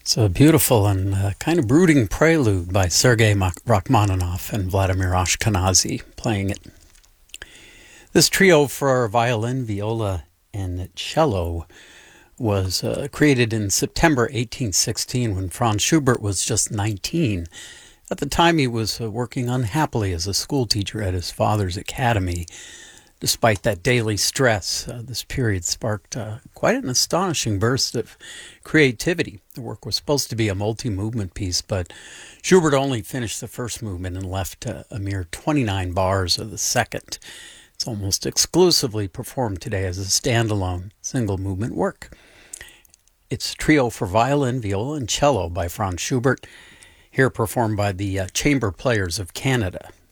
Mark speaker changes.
Speaker 1: It's a beautiful and kind of brooding prelude by Sergei Rachmaninoff and Vladimir Ashkenazy playing it. This trio for violin, viola, and cello was created in September 1816 when Franz Schubert was just 19. At the time, he was working unhappily as a schoolteacher at his father's academy. Despite that daily stress, this period sparked quite an astonishing burst of creativity. The work was supposed to be a multi-movement piece, but Schubert only finished the first movement and left a mere 29 bars of the second. It's almost exclusively performed today as a standalone single-movement work. It's a trio for violin, viola, and cello by Franz Schubert, here performed by the Chamber Players of Canada.